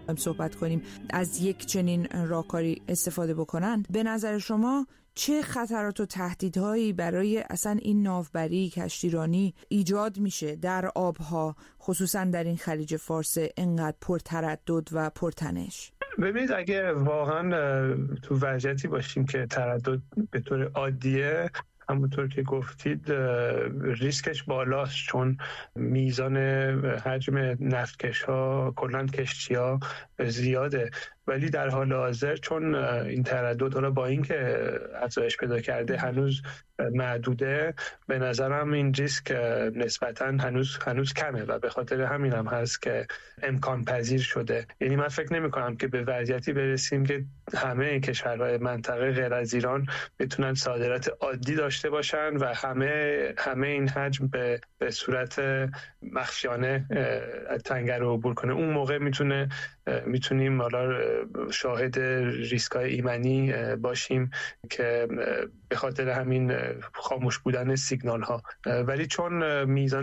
صحبت کنیم از یک چنین راهکاری استفاده بکنند. به نظر شما چه خطرات و تهدیدهایی برای اصلا این ناوبری کشتیرانی ایجاد میشه در آبها، خصوصا در این خلیج فارس اینقدر پرتردد و پرتنش؟ ببینید، اگه واقعا تو وضعیتی باشیم که تردد به طور عادیه، همونطور که گفتید ریسکش بالاست، چون میزان حجم نفتکش ها کلاً کشتی ها زیاده. ولی در حال حاضر چون این تردد حالا با اینکه افزایش پیدا کرده هنوز محدوده، به نظرم این ریسک نسبتاً هنوز کمه و به خاطر همین هم هست که امکان پذیر شده. یعنی من فکر نمی کنم که به وضعیتی برسیم که همه کشورهای منطقه غیر از ایران بتونن صادرات عادی داشته باشن و همه این حجم به صورت مخفیانه تنگه رو عبور کنه. اون موقع میتونیم حالا شاهد ریسک‌های ایمنی باشیم که به خاطر همین خاموش بودن سیگنال ها. ولی چون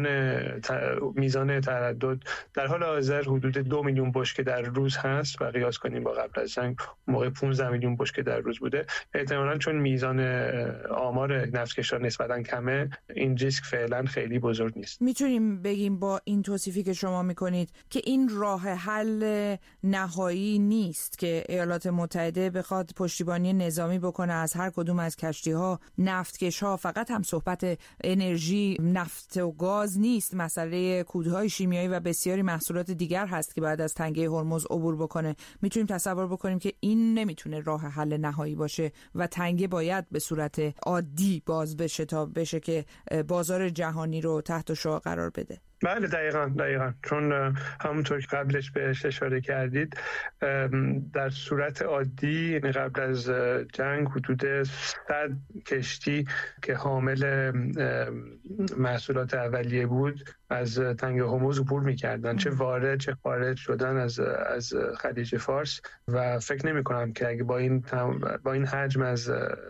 میزان تردد در حال حاضر حدود 2 میلیون بشکه در روز هست و قیاس کنیم با قبل از جنگ موقع 15 میلیون بشکه در روز بوده، احتمالاً چون میزان آمار نفتکش‌ها نسبتاً کمه، این ریسک فعلا خیلی بزرگ نیست. میتونیم بگیم با این توصیفی که شما میکنید که این راه حل نهایی نیست که ایالات متحده بخواد پشتیبانی نظامی بکنه از هر کدوم از کشتی‌ها، نفتکش‌ها. فقط هم صحبت انرژی، نفت و گاز نیست، مسئله کودهای شیمیایی و بسیاری محصولات دیگر هست که بعد از تنگه هرمز عبور بکنه. میتونیم تصور بکنیم که این نمیتونه راه حل نهایی باشه و تنگه باید به صورت عادی باز بشه تا بشه که بازار جهانی رو تحت شعاع قرار بده. بله دقیقاً، چون همونطور که قبلش بهش اشاره کردید، در صورت عادی قبل از جنگ حدود 100 کشتی که حامل محصولات اولیه بود از تنگه هرمز عبور می‌کردن، چه وارد چه خارج شدن از خلیج فارس. و فکر نمی‌کنم که اگه با این حجم از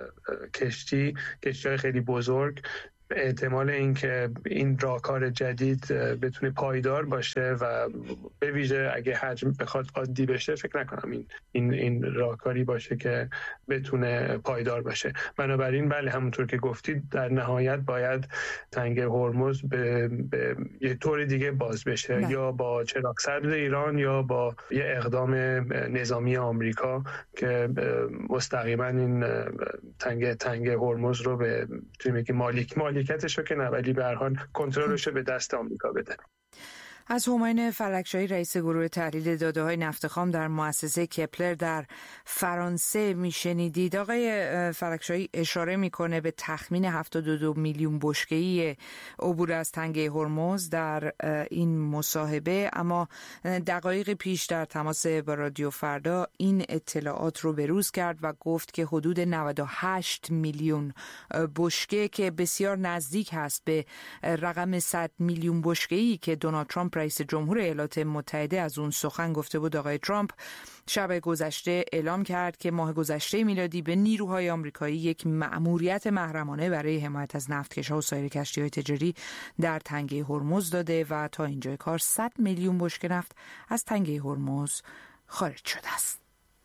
کشتی‌های خیلی بزرگ، احتمال اینکه این راهکار جدید بتونه پایدار باشه و به ویژه اگه حجم بخواد عادی بشه، فکر نکنم این راهکاری باشه که بتونه پایدار باشه. بنابراین بله، همونطور که گفتید، در نهایت باید تنگه هرمز به یه طور دیگه باز بشه، یا با چراغ سبز ایران یا با یه اقدام نظامی آمریکا که مستقیما این تنگه هرمز رو به مالکیتش رو که نه، ولی به هر حال کنترلش رو به دست آمریکا بده. از هماین فلکشاهی، رئیس گروه تحلیل داده‌های نفت خام در مؤسسه کپلر در فرانسه میشنیدید. آقای فلکشاهی اشاره میکنه به تخمین 72 میلیون بشکه‌ای عبور از تنگه هرمز در این مصاحبه، اما دقایق پیش در تماس با رادیو فردا این اطلاعات رو بروز کرد و گفت که حدود 98 میلیون بشکه که بسیار نزدیک هست به رقم 100 میلیون بشکه‌ای که دونالد ترامپ رئیس جمهور ایالات متحده از اون سخن گفته بود. آقای ترامپ شب گذشته اعلام کرد که ماه گذشته میلادی به نیروهای آمریکایی یک مأموریت محرمانه برای حمایت از نفتکش‌ها و سایر کشتی‌های تجاری در تنگه هرمز داده و تا اینجای کار 100 میلیون بشکه نفت از تنگه هرمز خارج شده است.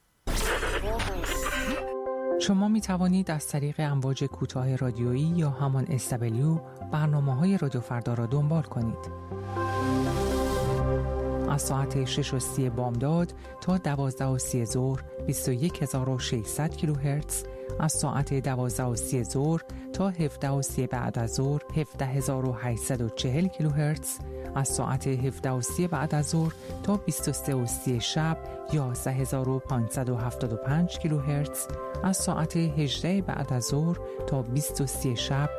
شما می توانید از طریق امواج کوتاه رادیویی یا همان SW برنامه‌های رادیو فردا را دنبال کنید. از ساعت 6:30 بامداد تا 12:30 ظهر 21600 کیلوهرتز، از ساعت 12:30 ظهر تا 17:30 بعد از ظهر 17840 کیلوهرتز، از ساعت 17:30 بعد از ظهر تا 23:30 شب 11575 کیلوهرتز، از ساعت 18 بعد از ظهر تا 23 شب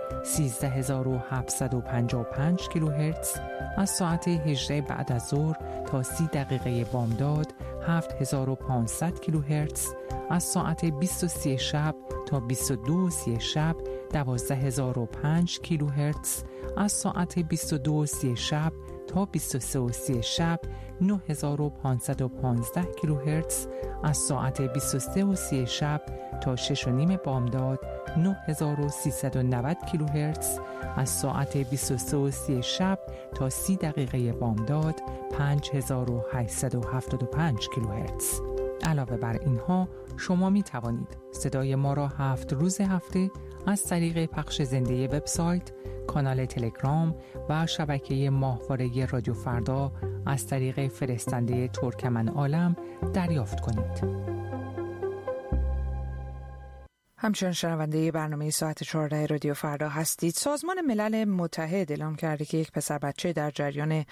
13755 کیلوهرتز، از ساعت 18 بعد از ظهر تا 30 دقیقه بامداد 7500 کیلوهرتز، از ساعت 23 شب تا 22:30 شب 12005 کیلوهرتز، از ساعت 22:30 شب تا 23:30 شب 9515 کیلوهرتز، از ساعت 23:30 شب تا 6:30 بامداد 9390 کیلوهرتز، از ساعت 23:30 شب تا 30 دقیقه بامداد 5875 کیلوهرتز. علاوه بر اینها شما می توانید صدای ما را 7 روز هفته از طریق پخش زنده وبسایت، کانال تلگرام و شبکه ماهواره رادیو فردا از طریق فرستنده ترکمن عالم دریافت کنید. همچنان شنونده برنامه ساعت 14 رادیو فردا هستید. سازمان ملل متحد اعلام کرده که یک پسر بچه در جریان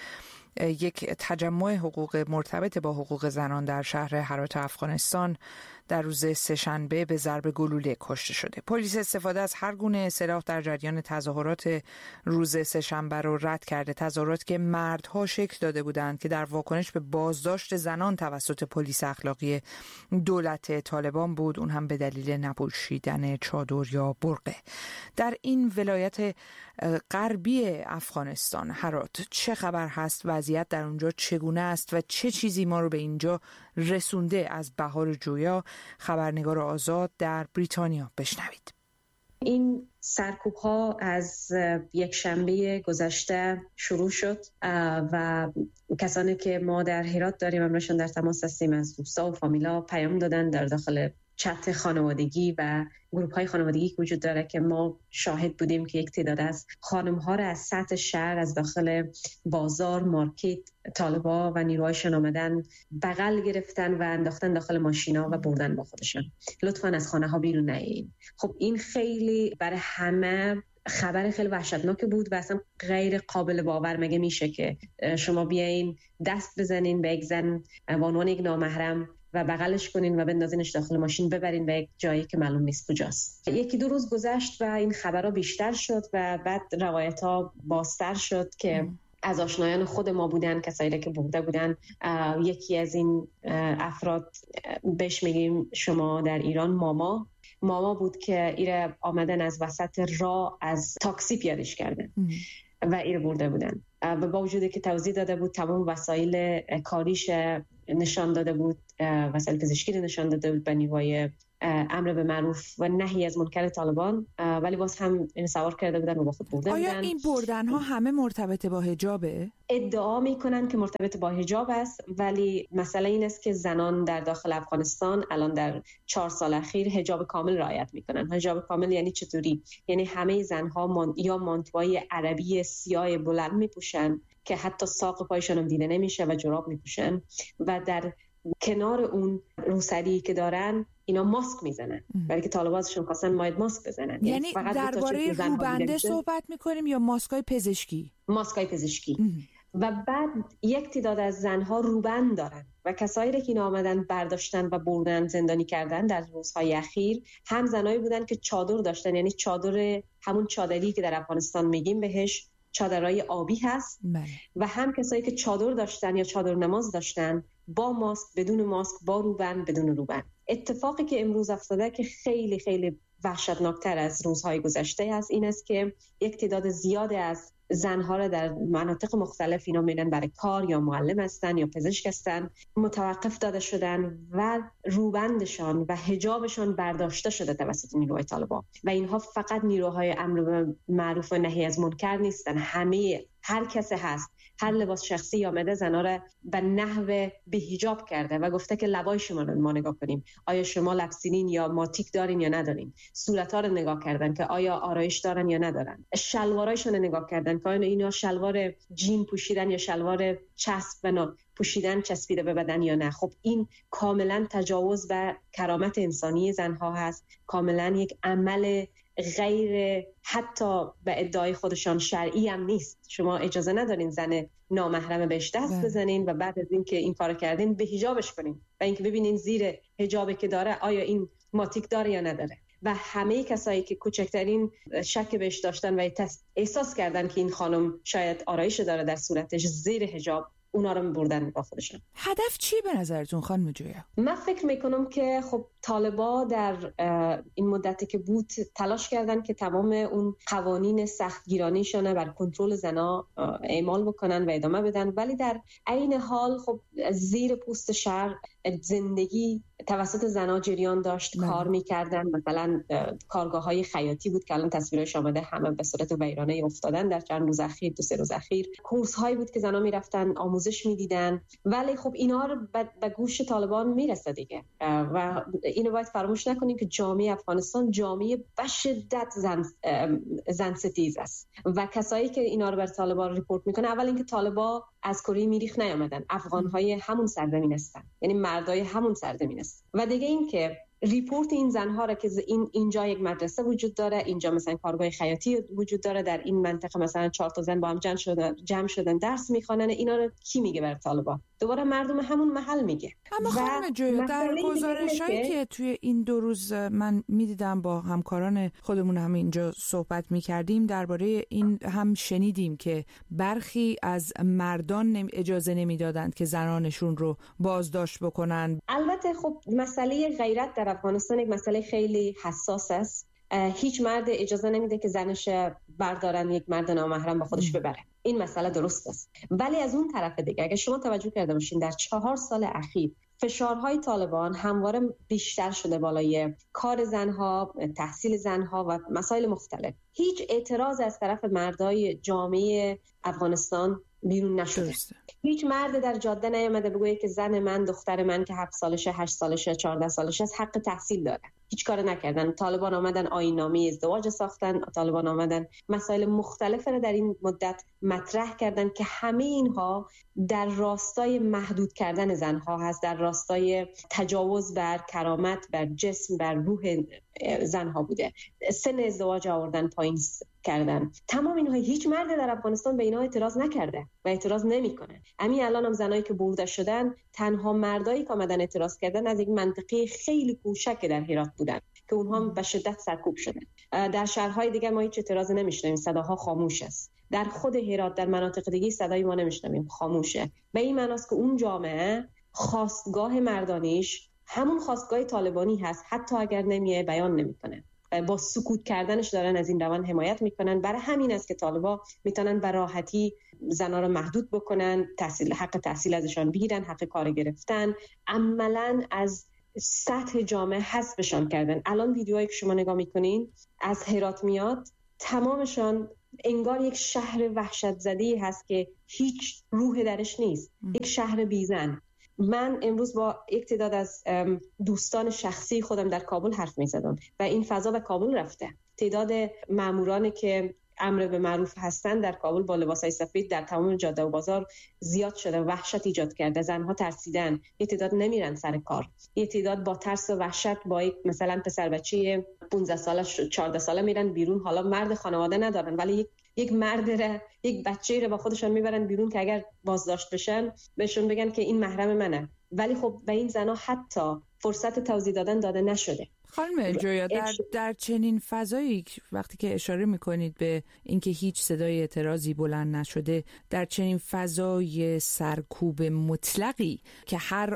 یک تجمع حقوق مرتبط با حقوق زنان در شهر هرات افغانستان در روز سه‌شنبه به ضرب گلوله کشته شده. پلیس استفاده از هر گونه سلاح در جریان تظاهرات روز سه‌شنبه را رد کرده. تظاهراتی که مردها شکل داده بودند که در واکنش به بازداشت زنان توسط پلیس اخلاقی دولت طالبان بود، اون هم به دلیل نپوشیدن چادر یا برقه. در این ولایت غربی افغانستان هرات چه خبر هست؟ وضعیت در اونجا چگونه است و چه چیزی ما رو به اینجا رسونده؟ از بهار جویا، خبرنگار آزاد در بریتانیا، بشنوید. این سرکوب‌ها از یک شنبه گذشته شروع شد و کسانی که ما در هرات داریم همراهشان در تماس هستیم از دوستا و فامیلا پیام دادن در داخل چت خانوادگی و گروه‌های خانوادگی که وجود داره که ما شاهد بودیم که یک تعداد از خانم‌ها را از سطح شهر، از داخل بازار، مارکت، طالبا و نیروهایشان آمدن بغل گرفتن و انداختن داخل ماشینا و بردن با خودشان. لطفاً از خانه‌ها بیرون نیایید. خب این خیلی برای همه خبر خیلی وحشتناک بود و اصلا غیر قابل باور مگه میشه که شما بیاین دست بزنین به یک زن به عنوان یک نامحرم و بغلش کنین و بندازینش داخل ماشین ببرین به یک جایی که معلوم نیست کجاست. یکی دو روز گذشت و این خبرها بیشتر شد و بعد روایت‌ها بازتر شد که از آشنایان خود ما بودن، کسایی که برده بودن. یکی از این افراد بهش میگیم شما در ایران ماما بود که ایره آمدن از وسط راه از تاکسی پیادش کردن و ایره برده بودن و با وجودی که توضیح داده بود، تمام وسایل کاریش نشان داده بود، وسایل پزشکی نشان داده بود به نیروهای امر به معروف و نهی از منکر طالبان، ولی باز هم این سوار کرده بودن و با خود برده بودن. آیا این بردن ها همه مرتبط با حجابه؟ ادعا میکنن که مرتبط با حجاب است، ولی مسئله این است که زنان در داخل افغانستان الان در 4 سال اخیر حجاب کامل رعایت میکنن. حجاب کامل یعنی چطوری؟ یعنی همه زنها یا مانتوهای عربی سیاه بلند میپوشن که حتی ساق پایشان هم دیده نمیشه و جراب میپوشن و در کنار اون روسری که دارن اینا ماسک میزنن، ولی که طالبانشون خواستن ماسک بزنن. یعنی درباره روبنده صحبت میکنیم یا ماسکای پزشکی؟ ماسکای پزشکی. و بعد یک تعداد از زنها روبند دارن و کسایی که اینا آمدن برداشتن و بردن زندانی کردن در روزهای اخیر هم زنایی بودن که چادر داشتن، یعنی چادر همون چادری که در افغانستان میگیم بهش چادرای آبی هست و هم کسایی که چادر داشتن یا چادر نماز داشتن با ماسک، بدون ماسک، با روبند، بدون روبند. اتفاقی که امروز افتاده که خیلی خیلی وحشتناکتر از روزهای گذشته است این است که یک تعداد زیاد از زنها را در مناطق مختلف اینا میرن برای کار یا معلم هستن یا پزشک هستن متوقف داده شدن و روبندشان و حجابشان برداشته شده توسط نیروهای طالبان و اینها فقط نیروهای امر به معروف و نهی از منکر نیستن، هر کس هست، هر لباس شخصی آمده زنا را به نحو بی‌حجاب کرده و گفته که لبای شما رو ما نگاه کنیم، آیا شما لبسینین یا ماتیک دارین یا ندارین، صورت‌ها رو نگاه کردن که آیا آرایش دارن یا ندارن، شلوارایشون رو نگاه کردن که اینا شلوار جین پوشیدن یا شلوار چسب بنا پوشیدن چسبیده به بدن یا نه. خب این کاملا تجاوز به کرامت انسانی زنها هست، کاملا یک عمل غیر حتی به ادعای خودشان شرعی هم نیست. شما اجازه ندارین زن نامحرم بهش دست بزنین و بعد از اینکه این کارو کردین به حجابش کنین و اینکه ببینین زیر حجابی که داره آیا این ماتیک داره یا نداره. و همه کسایی که کوچکترین شک بهش داشتن و احساس کردن که این خانم شاید آرایش داره در صورتش زیر حجاب اونا رو می‌بردن با خودشون. هدف چی به نظرتون خانم جویا؟ من فکر میکنم که خب طالبا در این مدتی که بود تلاش کردن که تمام اون قوانین سختگیرانیشون بر کنترل زنا اعمال بکنن و ادامه بدن، ولی در عین حال خب زیر پوست شهر زندگی توسط زنا جریان داشت. کار میکردن، مثلا کارگاه‌های خیاطی بود که الان تصویرش آمده، همه به صورت ویرانه افتادن در چند روز اخیر، 2-3 روز اخیر. کورس‌هایی بود که زنا میرفتن آموزش میدیدن، ولی خب اینا رو به گوش طالبان میرسه دیگه. و اینو باید فراموش نکنیم که جامعه افغانستان جامعه به شدت زن ستیز است و کسایی که اینا رو بر طالبان ریپورت میکنه، اول اینکه طالبان از کره مریخ نیامدن، افغان‌های همون سرزمین هستن، یعنی مردای همون سرزمین است. و دیگه این که ریپورت این زنها را که اینجا یک مدرسه وجود داره، اینجا مثلا کارگاه خیاطی وجود داره، در این منطقه مثلا 4 تا زن با هم جمع شدن درس میخوانن، اینا رو کی میگه بر طالبان؟ دوباره مردم همون محل میگه. اما خانم جویا در گزارشایی که توی این 2 روز من میدیدم با همکاران خودمون هم اینجا صحبت میکردیم درباره این هم شنیدیم که برخی از مردان اجازه نمیدادند که زنانشون رو بازداشت بکنن. البته خب مسئله غیرت در افغانستان یک مسئله خیلی حساس است. هیچ مرد اجازه نمیده که زنش بردارن یک مرد نامحرم با خودش ببره. این مسئله درست است. ولی از اون طرف دیگه اگه شما توجه کرده باشین در 4 سال اخیر فشارهای طالبان همواره بیشتر شده بالای کار زنها، تحصیل زنها و مسائل مختلف. هیچ اعتراض از طرف مردای جامعه افغانستان بیرون نشده. هیچ مرد در جاده نیامده بگویه که زن من، دختر من که 7 سالشه، 8 سالشه، 14 سالشه است حق تحصیل داره. هیچ کار نکردن. طالبان آمدن آیین‌نامه ازدواج ساختن، طالبان آمدن مسائل مختلف را در این مدت مطرح کردن که همه اینها در راستای محدود کردن زنها هست، در راستای تجاوز بر کرامت، بر جسم، بر روح زنها بوده. سن ازدواج آوردن پایین کردن. تمام اینها هیچ مرد در افغانستان به اینا اعتراض نکرده و اعتراض نمیکنه. همین الان هم زنایی که برده شدن تنها مردایی که آمدن اعتراض کردن از یک منطقه خیلی کوچک در هرات بودن که اونها به شدت سرکوب شدن. در شهرهای دیگه ما هیچ اعتراض نمیشنویم، صداها خاموش است. در خود هرات در مناطق دیگه صدای ما نمیشنویم، خاموشه. به این معنی است که اون جامعه خواستگاه مردانیش همون خواستگاه طالبانی هست، حتی اگر نمیه بیان نمیکنه. با سکوت کردنش دارن از این روند حمایت میکنن. برای همین است که طالبا میتونن به راحتی زنا رو محدود بکنن، حق تحصیل ازشان بگیرن، حق کار گرفتن، عملاً از سطح جامعه حذفشان کردن. الان ویدیوهایی که شما نگاه میکنین از هرات میاد، تمامشان انگار یک شهر وحشت زده‌ای هست که هیچ روح درش نیست، یک شهر بیزن. من امروز با یک تعداد از دوستان شخصی خودم در کابل حرف می‌زدم و این فضا به کابل رفته. تعداد مامورانی که امر به معروف هستن در کابل با لباسای سفید در تمام جاده و بازار زیاد شده، وحشت ایجاد کرده. زنها ترسیدن، یه تعداد نمیرن سر کار، یه تعداد با ترس و وحشت با یک مثلا پسر بچه 15 ساله 14 ساله میرن بیرون. حالا مرد خانواده ندارن ولی یک مرد را، یک بچه را با خودشون میبرن بیرون که اگر بازداشت بشن بهشون بگن که این محرم منه. ولی خب به این زنا حتی فرصت توضیح دادن داده نشده. خانم جویا در چنین فضایی وقتی که اشاره میکنید به اینکه هیچ صدای اعتراضی بلند نشده، در چنین فضای سرکوب مطلقی که هر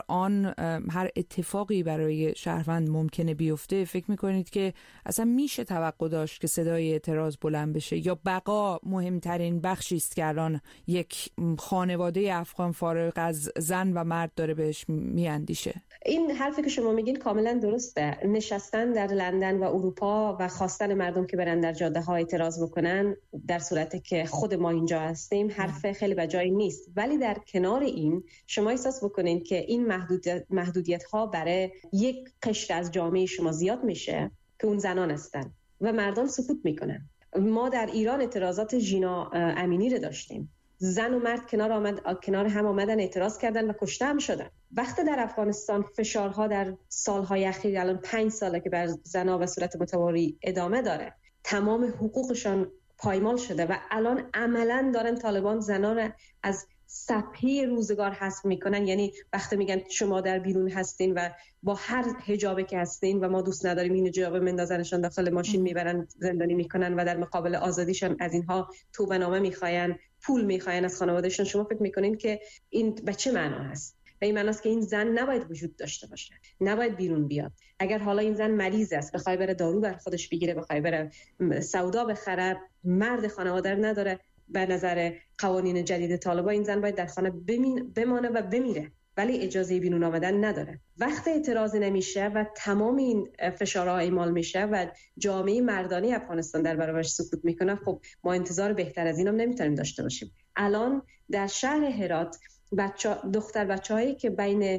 اتفاقی برای شهروند ممکنه بیفته، فکر میکنید که اصلا میشه توقع داشت که صدای اعتراض بلند بشه یا بقا مهمترین بخشی است که الان یک خانواده افغان فارغ از زن و مرد داره بهش میاندیشه؟ این حرفی که شما میگین کاملا درسته. نشستن در لندن و اروپا و خواستن مردم که برن در جاده ها اعتراض بکنن در صورتی که خود ما اینجا هستیم حرف خیلی بجایی نیست. ولی در کنار این شما احساس بکنین که این محدودیت ها برای یک قشر از جامعه شما زیاد میشه که اون زنان هستن و مردم سکوت میکنن. ما در ایران اعتراضات ژینا امینی رو داشتیم. زن و مرد کنار هم آمدن اعتراض کردن و کشته هم شدن. وقتی در افغانستان فشارها در سالهای اخیر، الان 5 ساله که بر زنها به صورت متوالی ادامه داره، تمام حقوقشان پایمال شده و الان عملاً دارن طالبان زنها را از صفحه روزگار حذف میکنن. یعنی وقتی میگن شما در بیرون هستین و با هر حجابی که هستین و ما دوست نداریم این حجاب مندازنشان داخل ماشین میبرن زندانی میکنن و در مقابل آزادیشان از اینها توبه‌نامه میخواین، پول میخواین از خانوادهشون، شما فکر میکنین که این به چه معنا هست؟ به این معناست که این زن نباید وجود داشته باشه، نباید بیرون بیاد. اگر حالا این زن مریض است، بخوای بره دارو بر خودش بگیره، بخوای بره سودا بخره، مرد خانواده نداره. به نظر قوانین جدید طالبان این زن باید در خانه بمانه و بمیره، ولی اجازه بیرون آمدن نداره. وقت اعتراض نمیشه و تمام این فشارها اعمال میشه و جامعه مردانی افغانستان در برابرش سکوت میکنه، خب ما انتظار بهتر از اینم نمیتونیم داشته باشیم. الان در شهر هرات دختر بچه‌هایی که بین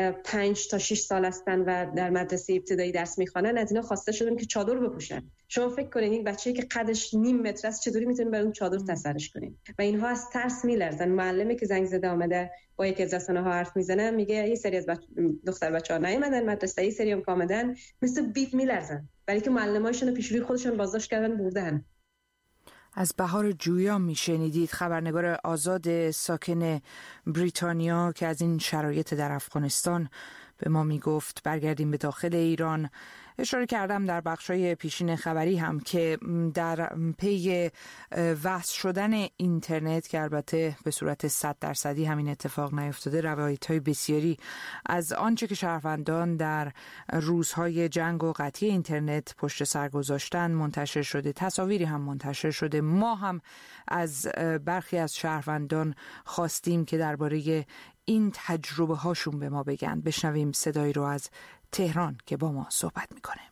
5 تا 6 سال هستن و در مدرسه ابتدایی درس میخوانن، از اینا خواسته شدن که چادر بپوشن. شما فکر کنین این بچه‌ای که قدش نیم متر است چطوری میتونین بر اون چادر تسرش کنین؟ و اینها از ترس میلرزن. معلمی که زنگ زده آمده با یکی از رسانه‌ها حرف میزنه، میگه یه سری از دختر بچه‌ها نیومدن مدرسه، یه سری هم آمدن، مثل بیت میلرزن، ولی که معلماشون پیش روی خودشون بازداشت کردن بردن. از بهار جویا میشنیدید، خبرنگار آزاد ساکن بریتانیا که از این شرایط در افغانستان به ما میگفت. برگردیم به داخل ایران. اشاره کردم در بخشای پیشین خبری هم که در پی وصل شدن اینترنت که البته به صورت 100% همین اتفاق نیفتاده، روایت‌های بسیاری از آنچه که شهروندان در روزهای جنگ و قطعی اینترنت پشت سر گذاشتن منتشر شده، تصاویری هم منتشر شده. ما هم از برخی از شهروندان خواستیم که درباره این تجربه هاشون به ما بگن. بشنویم صدایی رو از تهران که با ما صحبت میکنه.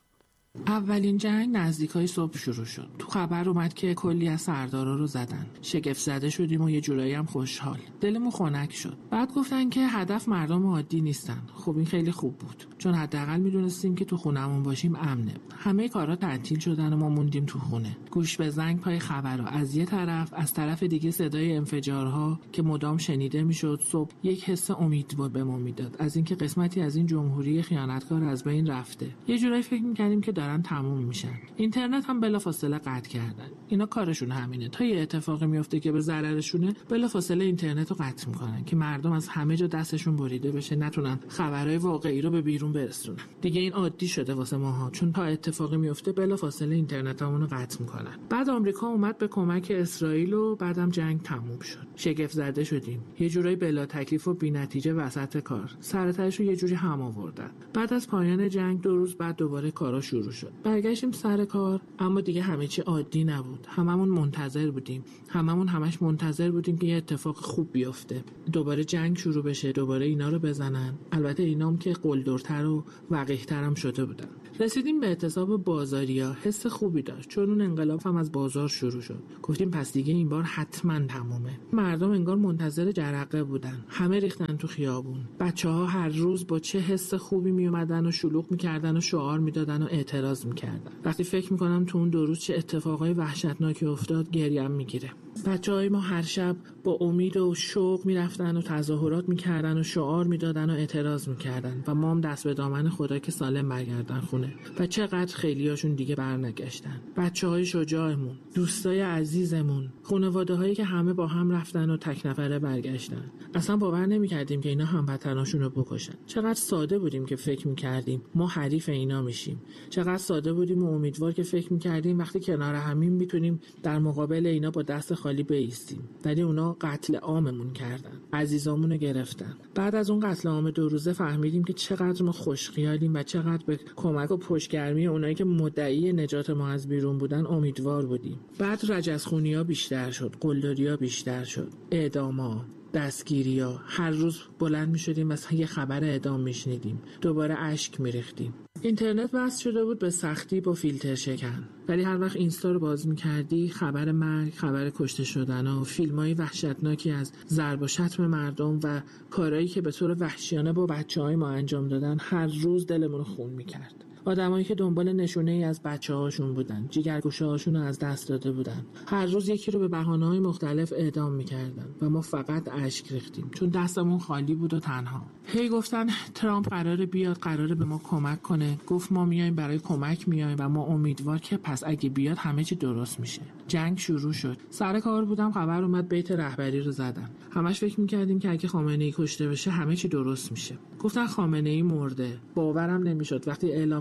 اولین جنگ نزدیکای صبح شروع شد. تو خبر اومد که کلی از سردارا رو زدن. شگفت زده شدیم و یه جورایی هم خوشحال. دلمون خنک شد. بعد گفتن که هدف مردم عادی نیستن. خب این خیلی خوب بود. چون حداقل میدونستیم که تو خونمون باشیم امنه. همه کارا تعطیل شدن و ما موندیم تو خونه. گوش به زنگ پای خبرها. از یه طرف، از طرف دیگه صدای انفجارها که مدام شنیده میشد. صبح یک حس امید به ما میداد از اینکه قسمتی از این جمهوری خیانتکار از بین رفته. یه جورایی فکر می‌کردیم که دارن تموم میشن. اینترنت هم بلافاصله قطع کردن. اینا کارشون همینه. تا یه اتفاقی میفته که به ضررشونه، بلافاصله اینترنت رو قطع میکنن که مردم از همه جا دستشون بریده بشه، نتونن خبرهای واقعی رو به بیرون برسونن. دیگه این عادی شده واسه ماها، چون تا اتفاقی میفته بلافاصله اینترنتامون رو قطع میکنن. بعد آمریکا اومد به کمک اسرائیل و بعدم جنگ تموم شد. شگفت زده شدیم. یه جورایی بلا تکلیف و بی‌نتیجه وسط کار. سرتاشو یه جوری هم آوردن. بعد از پایان جنگ 2 روز بعد دوباره کارا شروع شد. برگشتیم سر کار، اما دیگه همه چی عادی نبود. هممون منتظر بودیم. همش منتظر بودیم که یه اتفاق خوب بیفته. دوباره جنگ شروع بشه، دوباره اینا رو بزنن. البته اینام که قلدرتر و وقیح‌تر هم شده بودن. رسیدیم به اعتصاب بازاریا. حس خوبی داشت، چون اون انقلاب هم از بازار شروع شد. گفتیم پس دیگه این بار حتما تمومه. مردم انگار منتظر جرقه بودن. همه ریختن تو خیابون. بچه‌ها هر روز با چه حس خوبی می اومدن و شلوغ می‌کردن و شعار می‌دادن و اعتراض می‌کردن. وقتی فکر می‌کنم تو اون 2 روز چه اتفاقای وحشتناکی افتاد، گریم می‌گیره. بچه‌های ما هر شب با امید و شوق می‌رفتن و تظاهرات می‌کردن و شعار می‌دادن و اعتراض می‌کردن و ما هم دست به دامن خدا که سالم برگردن خونه. و چقدر خیلیاشون دیگه برنگشتن. بچه‌های شجاعمون، دوستای عزیزمون، خانواده‌هایی که همه با هم رفتن و تک نفره برگشتن. اصلا باور نمی‌کردیم که اینا هموطناشون رو بکشن. چقدر ساده بودیم که فکر می‌کردیم ما حریف اینا میشیم. چقدر ساده بودیم و امیدوار که فکر می‌کردیم وقتی کنار همیم میتونیم در مقابل اینا با دست خالی بایستیم. ولی اونا قتل عاممون کردن. عزیزامون رو گرفتن. بعد از اون قتل عام 2 روزه فهمیدیم که چقدر ما خوشخیالیم و چقدر به کمک و پشتگرمی اونایی که مدعی نجات ما از بیرون بودن امیدوار بودیم. بعد رجزخونی‌ها بیشتر شد، قلدری‌ها بیشتر شد، اعدام‌ها، دستگیری‌ها. هر روز بلند می‌شدیم و یه خبر اعدام می‌شنیدیم. دوباره اشک می‌ریختیم. اینترنت وصل شده بود به سختی با فیلتر شکن، ولی هر وقت اینستا رو باز می‌کردی خبر مرگ، خبر کشته شدن‌ها، فیلم‌های وحشتناکی از ضرب و شتم مردم و کارهایی که به طور وحشیانه با بچه‌های ما انجام دادن هر روز دلمون رو خون می‌کرد. آدمایی که دنبال نشونه‌ای از بچه‌هاشون بودن، جیگرگوشه‌هاشون رو از دست داده بودن، هر روز یکی رو به بهانه‌های مختلف اعدام می‌کردن و ما فقط اشک ریختیم چون دستمون خالی بود و تنها. هی گفتن ترامپ قراره بیاد، قراره به ما کمک کنه. گفت ما میایم برای کمک میایم و ما امیدوار که پس اگه بیاد همه چی درست میشه. جنگ شروع شد. سر کار بودم، خبر اومد بیت رهبری رو زدن. همش فکر می‌کردیم که اگه خامنه‌ای کشته بشه همه چی درست میشه. گفتن خامنه‌ای مرده. باورم نمیشد وقتی اعلام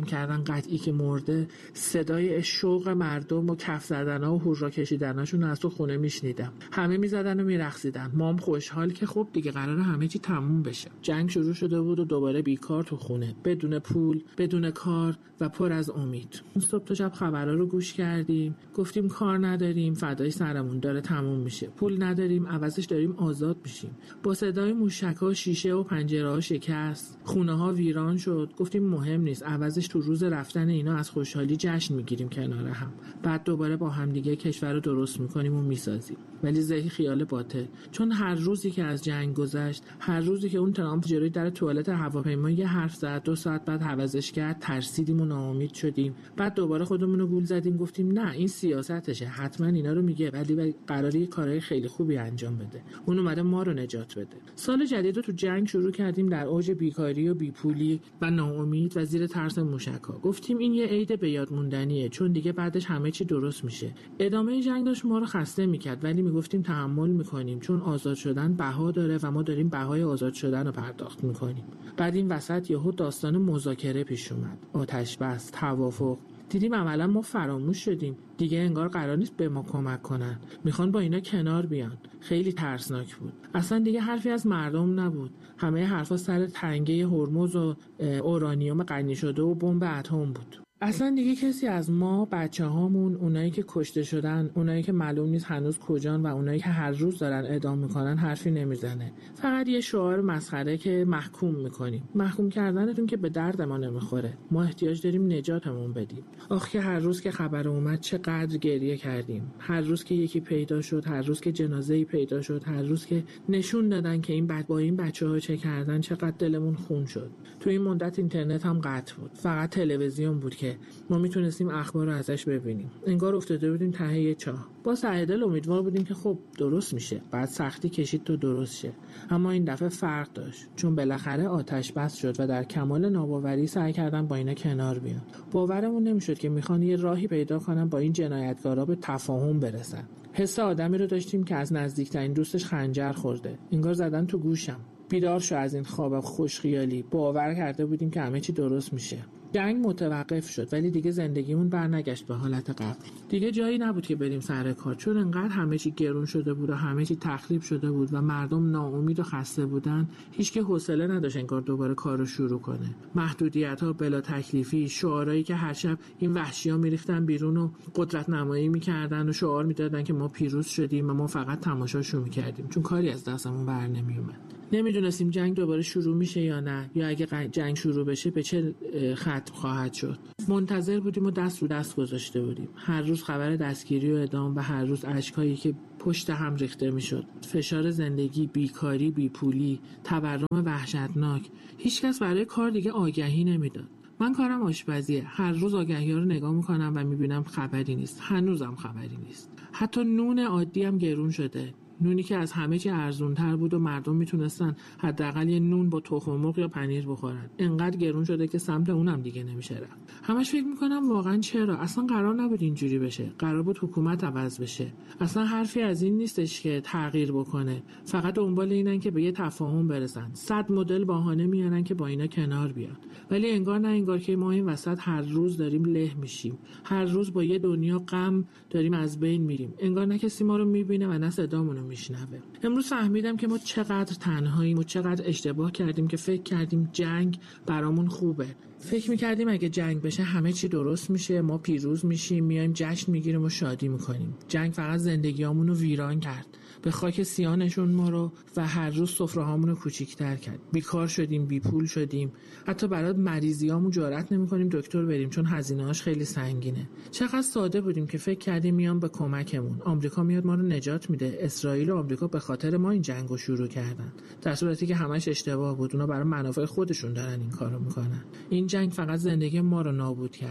میکردن قطعی که مرده، صدای شوق مردم و کف زدن‌ها و هورا کشیدناشون از تو خونه میشنیدم. همه میزدن و میرقصیدن. مام خوشحال که خب دیگه قراره همه چی تموم بشه. جنگ شروع شده بود و دوباره بیکار تو خونه، بدون پول، بدون کار و پر از امید. صبح تا شب خبرها رو گوش کردیم، گفتیم کار نداریم، فدای سرمون داره تموم میشه. پول نداریم، عوضش داریم آزاد میشیم. با صدای موشک‌ها شیشه و پنجره‌ها شکست، خونه‌ها ویران شد. گفتیم مهم نیست، عوضش تو روز رفتن اینا از خوشحالی جشن میگیریم کنار هم. بعد دوباره با هم دیگه کشور رو درست میکنیم و میسازیم. ولی زهی خیال باطل، چون هر روزی که از جنگ گذشت، هر روزی که اون ترامپ جلوی در توالت هواپیما یه حرف زد، 2 ساعت بعد عوضش کرد، ترسیدیم و ناامید شدیم. بعد دوباره خودمون رو گول زدیم، گفتیم نه این سیاستشه، حتما اینا رو میگه، ولی قراره یه کارهای خیلی خوبی انجام بده. اون اومده ما رو نجات بده. سال جدید رو تو جنگ شروع کردیم، در اوج بیکاری و بیپولی و ناامید و زیر ترس موشک‌ها. گفتیم این یه عید به یاد موندنیه، چون دیگه بعدش همه چی درست میشه. ادامه جنگ داشت ما رو خسته میکرد، ولی میگفتیم تحمل میکنیم، چون آزاد شدن بها داره و ما داریم بهای آزاد شدن رو پرداخت میکنیم. بعد این وسط یهو داستان مذاکره پیش اومد، آتش بس، توافق. دیدیم عملا ما فراموش شدیم، دیگه انگار قرار نیست به ما کمک کنن، میخوان با اینا کنار بیان. خیلی ترسناک بود. اصلا دیگه حرفی از مردم نبود، همه حرفا سر تنگه هرمز و اورانیوم غنی شده و بمب اتم بود. اصلا دیگه کسی از ما، بچه‌هامون، اونایی که کشته شدن، اونایی که معلوم نیست هنوز کجان و اونایی که هر روز دارن اعدام میکنن حرفی نمیزنه. فقط یه شعار مسخره که محکوم میکنیم. محکوم کردنتون که به درد ما نمیخوره. ما احتیاج داریم نجاتمون بدیم. آخ که هر روز که خبر اومد چقدر گریه کردیم. هر روز که یکی پیدا شد، هر روز که جنازه‌ای پیدا شد، هر روز که نشون دادن که این با این بچه‌ها چه کردن، چقدر دلمون خون شد. تو این مدت اینترنت هم قطع بود. فقط تلویزیون بود که ما میتونستیم اخبار رو ازش ببینیم. انگار افتاده بودیم ته یه چاه. با سعی دل امیدوار بودیم که خب درست میشه. بعد سختی کشید تا درست شه. اما این دفعه فرق داشت، چون بالاخره آتش بس شد و در کمال ناباوری سعی کردن با اینا کنار بیان. باورمون نمیشد که میخوان یه راهی پیدا کنن با این جنایتکارا به تفاهم برسن. حس آدمی رو داشتیم که از نزدیکترین دوستش خنجر خورده. انگار زدن تو گوشم. بیدار شو از این خواب خوشخیالی. باور کرده بودیم که همه چی درست میشه. جنگ متوقف شد، ولی دیگه زندگیمون برنگشت به حالت قبل. دیگه جایی نبود که بریم سر کار، چون انقدر همه چی گرون شده بود و همه چی تخریب شده بود و مردم ناامید و خسته بودن. هیچ کی حوصله نداشت انگار دوباره کارو شروع کنه. محدودیت‌ها، بلا تکلیفی، شعارهایی که هر شب این وحشی‌ها میریختن بیرون و قدرت نمایی می‌کردن و شعار می‌دادن که ما پیروز شدیم و ما فقط تماشاشو می‌کردیم، چون کاری از دستمون بر نمی‌اومد. نمیدونستیم جنگ دوباره شروع میشه یا نه، یا اگه جنگ شروع بشه به چه ختم خواهد شد. منتظر بودیم و دست رو دست گذاشته بودیم. هر روز خبر دستگیری و اعدام و هر روز اشکایی که پشت هم ریخته میشد. فشار زندگی، بیکاری، بیپولی، تورم وحشتناک. هیچکس برای کار دیگه آگهی نمیداد. من کارم آشپزیه. هر روز آگهی‌ها رو نگاه میکنم و میبینم خبری نیست. هنوزم خبری نیست. حتی نون عادی هم گرون شده. نونی که از همه چی ارزونتر بود و مردم میتونستن حداقل یه نون با تخم مرغ یا پنیر بخورن، انقدر گرون شده که سمت اونم دیگه نمیشه رفت. همش فکر میکنم واقعا چرا؟ اصلا قرار نبود اینجوری بشه. قرار بود حکومت عوض بشه. اصلا حرفی از این نیستش که تغییر بکنه. فقط دنبال اینن که به یه تفاهم برسن. 100 مدل بهانه میارن که با اینا کنار بیان. ولی انگار نه، انگار که ما این وسط هر روز داریم له میشیم. هر روز با یه دنیا غم داریم از بین میریم. انگار نه کسی ما رو میبینه و نه صدامون میشنوه. امروز فهمیدم که ما چقدر تنهاییم و چقدر اشتباه کردیم که فکر کردیم جنگ برامون خوبه. فکر میکردیم اگه جنگ بشه همه چی درست میشه، ما پیروز میشیم، میایم جشن میگیریم و شادی میکنیم. جنگ فقط زندگیامونو ویران کرد، به خاک سیانشون ما رو و هر روز سفره‌هامونو کوچیک‌تر کرد. بیکار شدیم، بیپول شدیم، حتی برای مریضیامون جرئت نمی‌کنیم دکتر بریم چون هزینه‌اش خیلی سنگینه. چقدر ساده بودیم که فکر کردیم میان به کمکمون. آمریکا میاد ما رو نجات میده. اسرائیل و آمریکا به خاطر ما این جنگو شروع کردن، در صورتی که همش اشتباه بود. اونا برای منافع خودشون دارن این کارو میکنن. این جنگ فقط زندگی ما رو نابود کرد.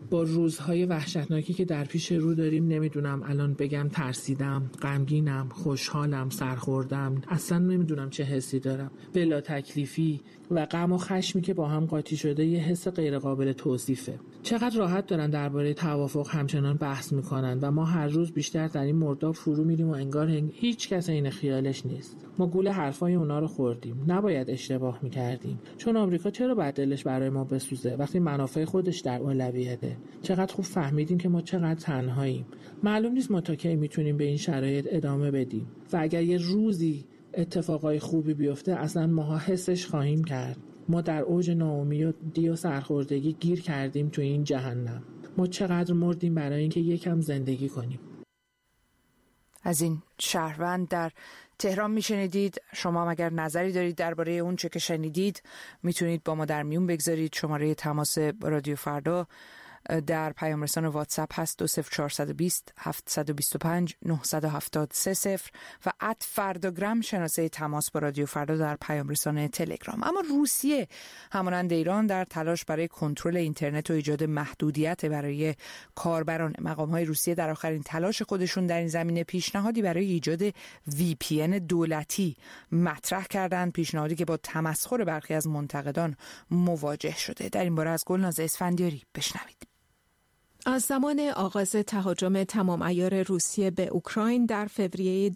با روزهای وحشتناکی که در پیش رو داریم نمیدونم الان بگم ترسیدم، غمگینم، خوشحالم، سرخوردم، اصلا نمیدونم چه حسی دارم. بلا تکلیفی و غم و خشمی که با هم قاطی شده یه حس غیر قابل توصیفه. چقدر راحت دارن درباره توافق همچنان بحث میکنن و ما هر روز بیشتر در این مرداب فرو میریم و انگار هیچ کس این خیالش نیست. ما گول حرفای اونا رو خوردیم. نباید اشتباه میکردیم. چون آمریکا چرا باید دلش برای ما بسوزه وقتی منافع خودش در اولویته؟ چقدر خوب فهمیدیم که ما چقدر تنهاییم. معلوم نیست ما تا کی میتونیم به این شرایط ادامه بدیم و اگر یه روزی اتفاقای خوبی بیفته اصلا ماها حسش خواهیم کرد. ما در اوج ناامیدی و سرخوردگی گیر کردیم تو این جهنم. ما چقدر مردیم برای اینکه یکم زندگی کنیم. از این شهروند در تهران میشنیدید. شما هم اگر نظری دارید درباره اون چه که شنیدید میتونید با ما در میون بگذارید. شماره تماس رادیو فردا در پیام رسان واتساپ هست 20420 725 970 و @فرداگرام شناسه تماس با رادیو فردا در پیام رسان تلگرام. اما روسیه همانند ایران در تلاش برای کنترل اینترنت و ایجاد محدودیت برای کاربران. مقام‌های روسیه در آخرین تلاش خودشون در این زمینه پیشنهادی برای ایجاد VPN دولتی مطرح کردند، پیشنهادی که با تمسخر برخی از منتقدان مواجه شده. در این باره از گلناز اسفندیاری بشنوید. از زمان آغاز تهاجم تمام عیار روسیه به اوکراین در فوریه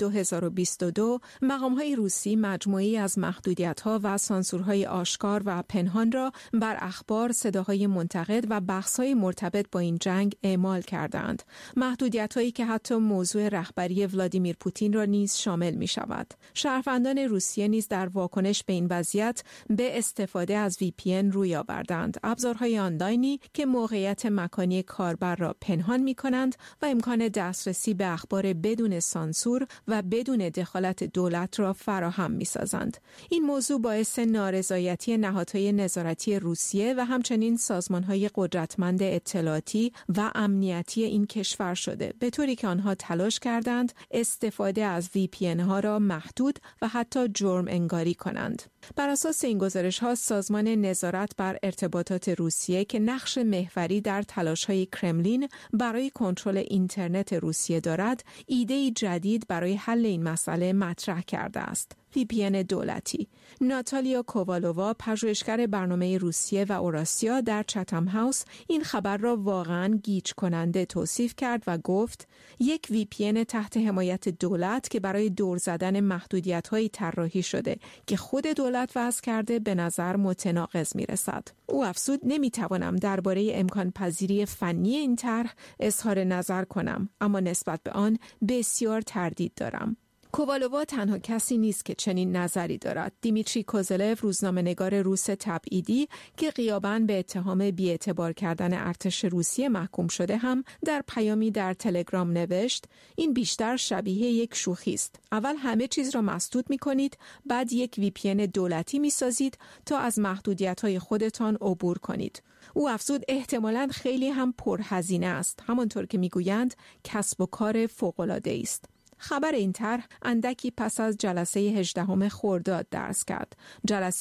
2022 مقام‌های روسی مجموعه‌ای از محدودیت‌ها و سانسورهای آشکار و پنهان را بر اخبار، صداهای منتقد و بحث‌های مرتبط با این جنگ اعمال کردند. محدودیت‌هایی که حتی موضوع رهبری ولادیمیر پوتین را نیز شامل می‌شود. شهروندان روسیه نیز در واکنش به این وضعیت به استفاده از VPN روی آوردند. ابزارهای آنلاینی که موقعیت مکانی کاربر را پنهان می‌کنند و امکان دسترسی به اخبار بدون سانسور و بدون دخالت دولت را فراهم می‌سازند. این موضوع باعث نارضایتی نهادهای نظارتی روسیه و همچنین سازمان‌های قدرتمند اطلاعاتی و امنیتی این کشور شده، به طوری که آنها تلاش کردند استفاده از VPN-ها را محدود و حتی جرم انگاری کنند. بر اساس این گزارش‌ها سازمان نظارت بر ارتباطات روسیه که نقش محوری در تلاش‌های کرملین برای کنترل اینترنت روسیه دارد، ایده‌ای جدید برای حل این مسئله مطرح کرده است. VPN دولتی. ناتالیا کووالووا، پژوهشگر برنامه روسیه و اوراسیا در چتم هاوس، این خبر را واقعاً گیج کننده توصیف کرد و گفت یک VPN تحت حمایت دولت که برای دور زدن محدودیت‌های طراحی شده که خود دولت وضع کرده به نظر متناقض می‌رسد. او افزود نمی‌توانم درباره امکان پذیری فنی این طرح اظهار نظر کنم، اما نسبت به آن بسیار تردید دارم. کووالووا تنها کسی نیست که چنین نظری دارد. دیمیتری کوزلف، روزنامه‌نگار روس تبعیدی که غیاباً به اتهام بی‌اعتبار کردن ارتش روسیه محکوم شده، هم در پیامی در تلگرام نوشت این بیشتر شبیه یک شوخی است. اول همه چیز را مسدود می‌کنید، بعد یک VPN دولتی می‌سازید تا از محدودیت‌های خودتان عبور کنید. او افزود احتمالاً خیلی هم پرهزینه است، همانطور که می‌گویند کسب و کار فوق‌العاده است. خبر این طرح اندکی پس از جلسه 18 خرداد درس کرد. جلسه